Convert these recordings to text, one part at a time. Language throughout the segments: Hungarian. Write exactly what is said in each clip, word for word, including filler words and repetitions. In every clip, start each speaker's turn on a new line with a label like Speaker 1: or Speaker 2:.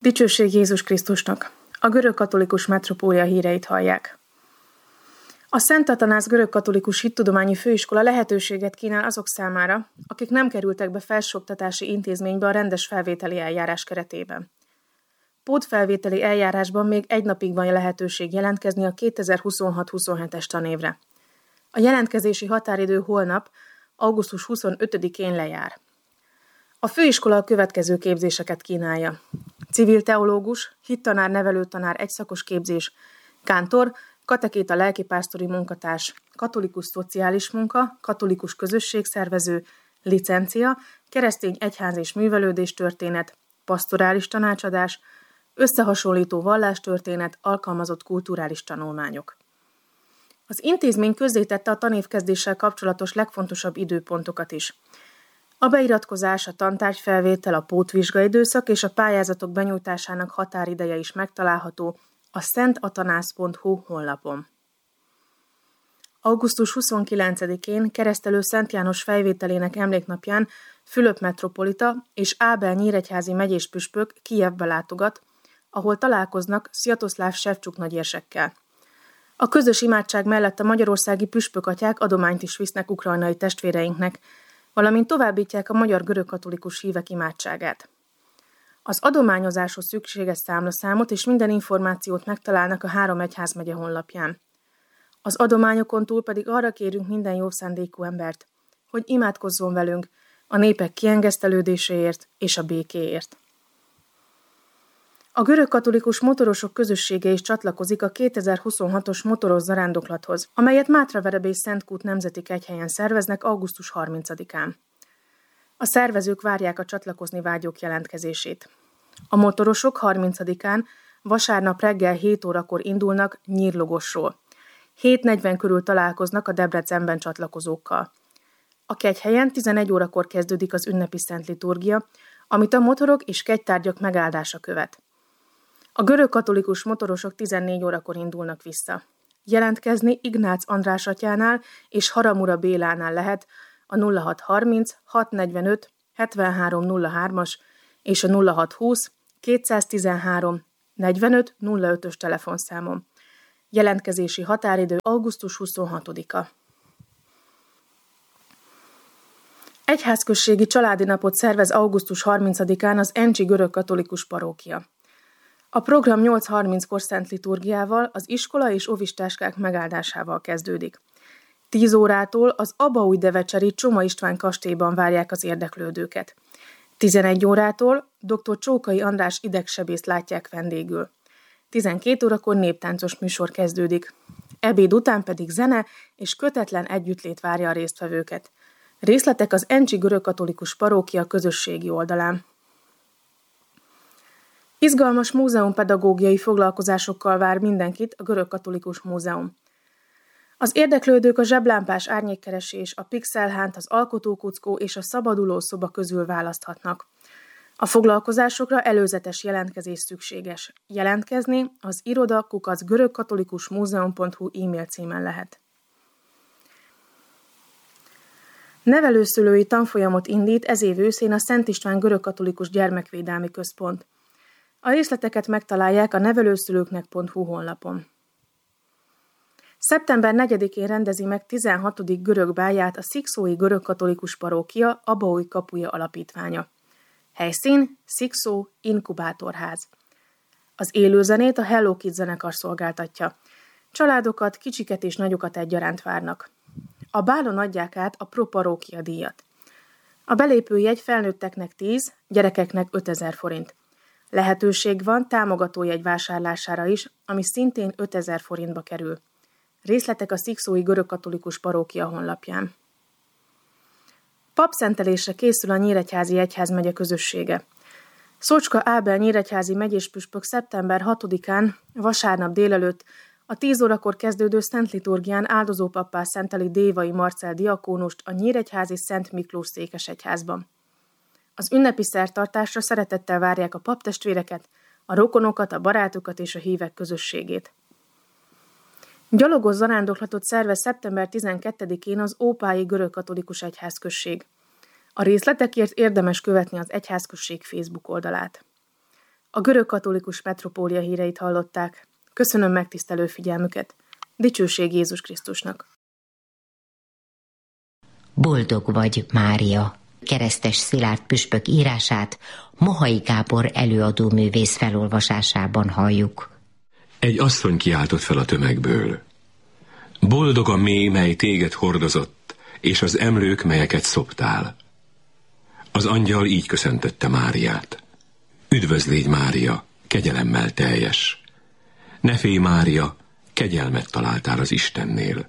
Speaker 1: Dicsőség Jézus Krisztusnak! A görögkatolikus metropólia híreit hallják. A Szent Atanász Görögkatolikus Hittudományi Főiskola lehetőséget kínál azok számára, akik nem kerültek be felsőoktatási intézménybe a rendes felvételi eljárás keretében. Pótfelvételi eljárásban még egy napig van lehetőség jelentkezni a kétezer-huszonhat-huszonhetes tanévre. A jelentkezési határidő holnap, augusztus huszonötödikén lejár. A főiskola a következő képzéseket kínálja: civil teológus, hittanár, nevelőtanár, egyszakos képzés, kántor, katekéta lelkipásztori munkatárs, katolikus szociális munka, katolikus közösségszervező, licencia, keresztény egyház és művelődés történet, pastorális tanácsadás, összehasonlító vallástörténet, alkalmazott kulturális tanulmányok. Az intézmény közzétette a tanévkezdéssel kapcsolatos legfontosabb időpontokat is. A beiratkozás, a tantárgyfelvétel, a pótvizsgaidőszak és a pályázatok benyújtásának határideje is megtalálható a szent atanász pont hu honlapon. augusztus huszonkilencedikén keresztelő Szent János fejvételének emléknapján Fülöp metropolita és Ábel nyíregyházi megyéspüspök Kijevbe látogat, ahol találkoznak Sziatoszláv Sevcsuk nagyérsekkel. A közös imádság mellett a magyarországi püspökatyák adományt is visznek ukrajnai testvéreinknek, valamint továbbítják a magyar görögkatolikus hívek imádságát. Az adományozáshoz szükséges számlaszámot és minden információt megtalálnak a három egyházmegye honlapján. Az adományokon túl pedig arra kérünk minden jó szándékú embert, hogy imádkozzon velünk a népek kiengesztelődéséért és a békéért. A görögkatolikus motorosok közössége is csatlakozik a kétezer-huszonhatos motoros zarándoklathoz, amelyet Mátraverebély Szentkút nemzeti kegyhelyen szerveznek augusztus harmincadikán. A szervezők várják a csatlakozni vágyók jelentkezését. A motorosok harmincadikán vasárnap reggel hét órakor indulnak Nyírlogosról. hét negyven körül találkoznak a Debrecenben csatlakozókkal. A kegyhelyen tizenegy órakor kezdődik az ünnepi szent liturgia, amit a motorok és kegytárgyak megáldása követ. A görögkatolikus motorosok tizennégy órakor indulnak vissza. Jelentkezni Ignác András atyánál és Haramura Bélánál lehet a nulla hat harminc hat negyvenöt hetvenhárom nulla hármas és a nulla hat húsz kétszáztizenhárom negyvenöt nulla ötös telefonszámon. Jelentkezési határidő augusztus huszonhatodika. Egyházközségi családi napot szervez augusztus harmincadikán az Encsi görögkatolikus parókia. A program nyolc harminckor szent liturgiával, az iskola és óvistáskák megáldásával kezdődik. tíz órától az Abaújdevecseri Csoma István kastélyban várják az érdeklődőket. tizenegy órától dr. Csókai András idegsebészt látják vendégül. tizenkét órakor néptáncos műsor kezdődik. Ebéd után pedig zene és kötetlen együttlét várja a résztvevőket. Részletek az Encsi görögkatolikus parókia közösségi oldalán. Izgalmas múzeumpedagógiai foglalkozásokkal vár mindenkit a Görögkatolikus Múzeum. Az érdeklődők a zseblámpás árnyékkeresés, a pixelhánt, az alkotókuckó és a szabaduló szoba közül választhatnak. A foglalkozásokra előzetes jelentkezés szükséges. Jelentkezni az iroda kukac görögkatolikusmuzeum pont hu e-mail címen lehet. Nevelőszülői tanfolyamot indít ez év őszén a Szent István Görögkatolikus Gyermekvédelmi Központ. A részleteket megtalálják a nevelőszülőknek pont hu honlapon. szeptember negyedikén rendezi meg tizenhatodik görög bálját a Szikszói Görögkatolikus Parókia Abaúj Kapuja Alapítványa. Helyszín Szikszó Inkubátorház. Az élőzenét a Hello Kids zenekar szolgáltatja. Családokat, kicsiket és nagyokat egyaránt várnak. A bálon adják át a Pro Parókia díjat. A belépőjegy felnőtteknek tíz, gyerekeknek ötezer forint. Lehetőség van támogatójegy vásárlására is, ami szintén ötezer forintba kerül. Részletek a Szikszói Görögkatolikus Parókia honlapján. Papszentelésre készül a Nyíregyházi Egyházmegye közössége. Szócska Ábel nyíregyházi megyéspüspök szeptember hatodikán, vasárnap délelőtt a tíz órakor kezdődő Szent Liturgián áldozópappá szenteli Dévai Marcell diakónust a Nyíregyházi Szent Miklós székesegyházban. Az ünnepi szertartásra szeretettel várják a paptestvéreket, a rokonokat, a barátokat és a hívek közösségét. Gyalogos zarándoklatot szervez szeptember tizenkettedikén az Ópályi Görögkatolikus Egyházközség. A részletekért érdemes követni az Egyházközség Facebook oldalát. A görög katolikus metropólia híreit hallották. Köszönöm megtisztelő figyelmüket. Dicsőség Jézus Krisztusnak!
Speaker 2: Boldog vagy, Mária! Keresztes Szilárd püspök írását Mohai Gábor előadóművész felolvasásában halljuk.
Speaker 3: Egy asszony kiáltott fel a tömegből. Boldog a mély, mely téged hordozott, és az emlők, melyeket szoptál. Az angyal így köszöntötte Máriát. Üdvözl légy, Mária, kegyelemmel teljes. Ne félj, Mária, kegyelmet találtál az Istennél.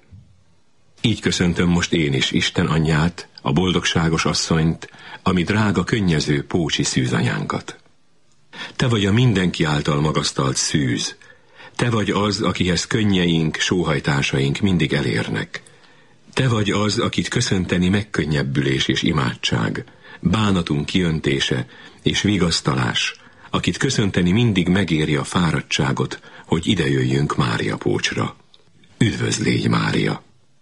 Speaker 3: Így köszöntöm most én is Isten anyját, a boldogságos asszonyt, ami drága, könnyező pócsi szűzanyánkat. Te vagy a mindenki által magasztalt szűz. Te vagy az, akihez könnyeink, sóhajtásaink mindig elérnek. Te vagy az, akit köszönteni megkönnyebbülés és imádság, bánatunk kiöntése és vigasztalás, akit köszönteni mindig megéri a fáradtságot, hogy idejöjjünk Mária pócsra. Üdvözl légy, Mária!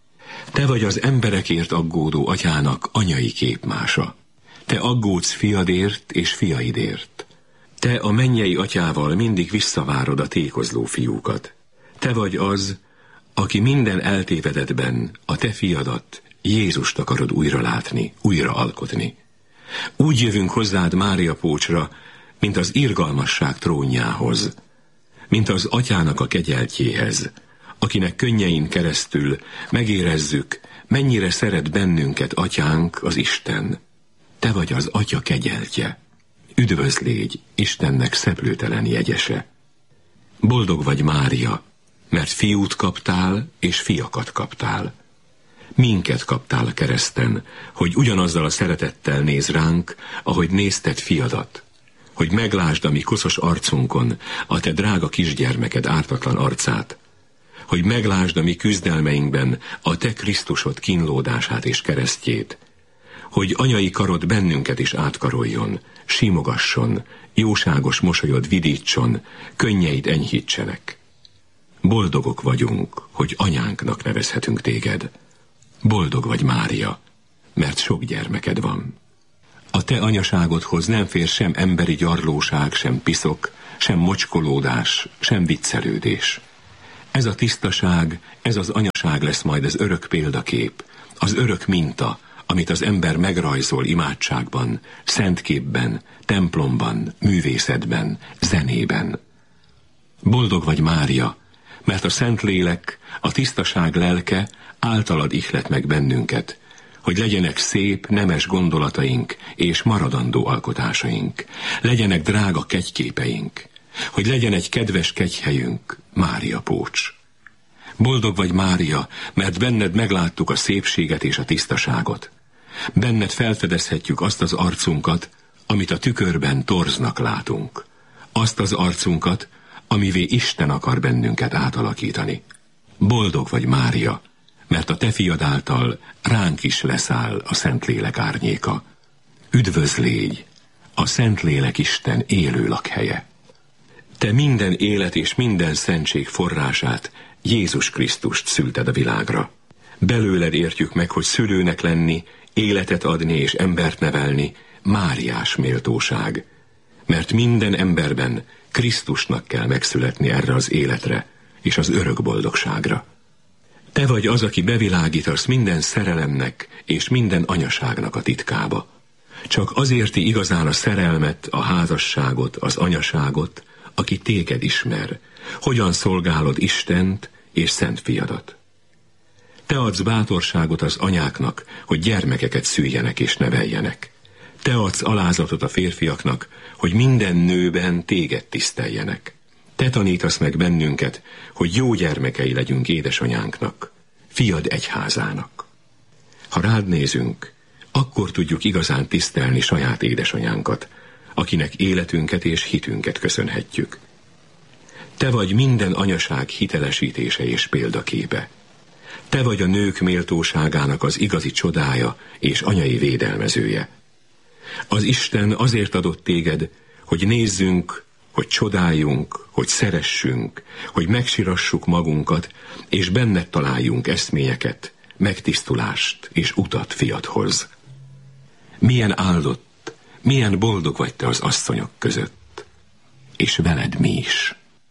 Speaker 3: Te vagy az emberekért aggódó atyának anyai képmása. Te aggódsz fiadért és fiaidért. Te a mennyei atyával mindig visszavárod a tékozló fiúkat. Te vagy az, aki minden eltévedetben a te fiadat, Jézust akarod újra látni, újra alkotni. Úgy jövünk hozzád Mária pócsra, mint az irgalmasság trónjához, mint az atyának a kegyeltjéhez, akinek könnyein keresztül megérezzük, mennyire szeret bennünket atyánk, az Isten. Te vagy az atya kegyeltje. Üdvözl légy, Istennek szeplőtelen jegyese. Boldog vagy, Mária, mert fiút kaptál, és fiakat kaptál. Minket kaptál a kereszten, hogy ugyanazzal a szeretettel néz ránk, ahogy nézted fiadat, hogy meglásd a mi koszos arcunkon a te drága kisgyermeked ártatlan arcát, hogy meglásd a mi küzdelmeinkben a te Krisztusod kínlódását és keresztjét, hogy anyai karod bennünket is átkaroljon, simogasson, jóságos mosolyod vidítson, könnyeid enyhítsenek. Boldogok vagyunk, hogy anyánknak nevezhetünk téged. Boldog vagy, Mária, mert sok gyermeked van. A te anyaságodhoz nem fér sem emberi gyarlóság, sem piszok, sem mocskolódás, sem viccelődés. Ez a tisztaság, ez az anyaság lesz majd az örök példakép, az örök minta, amit az ember megrajzol imádságban, szentképben, templomban, művészetben, zenében. Boldog vagy, Mária, mert a Szentlélek, a tisztaság lelke általad ihlet meg bennünket, hogy legyenek szép, nemes gondolataink és maradandó alkotásaink, legyenek drága kegyképeink, hogy legyen egy kedves kegyhelyünk, Mária pócs. Boldog vagy, Mária, mert benned megláttuk a szépséget és a tisztaságot. Benned felfedezhetjük azt az arcunkat, amit a tükörben torznak látunk. Azt az arcunkat, amivé Isten akar bennünket átalakítani. Boldog vagy, Mária, mert a te fiad által ránk is leszáll a Szentlélek árnyéka. Üdvözl légy, a Szentlélek Isten élő lakhelye. Te minden élet és minden szentség forrását, Jézus Krisztust szülted a világra. Belőled értjük meg, hogy szülőnek lenni, életet adni és embert nevelni, Máriás méltóság. Mert minden emberben Krisztusnak kell megszületni erre az életre és az örök boldogságra. Te vagy az, aki bevilágítasz minden szerelemnek és minden anyaságnak a titkába. Csak azérti igazán a szerelmet, a házasságot, az anyaságot, aki téged ismer, hogyan szolgálod Istent és Szent Fiadat. Te adsz bátorságot az anyáknak, hogy gyermekeket szüljenek és neveljenek. Te adsz alázatot a férfiaknak, hogy minden nőben téged tiszteljenek. Te tanítasz meg bennünket, hogy jó gyermekei legyünk édesanyánknak, fiad egyházának. Ha rád nézünk, akkor tudjuk igazán tisztelni saját édesanyánkat, akinek életünket és hitünket köszönhetjük. Te vagy minden anyaság hitelesítése és példaképe. Te vagy a nők méltóságának az igazi csodája és anyai védelmezője. Az Isten azért adott téged, hogy nézzünk, hogy csodáljunk, hogy szeressünk, hogy megsirassuk magunkat, és benned találjunk eszményeket, megtisztulást és utat fiadhoz. Milyen áldott, milyen boldog vagy te az asszonyok között. és veled mi is.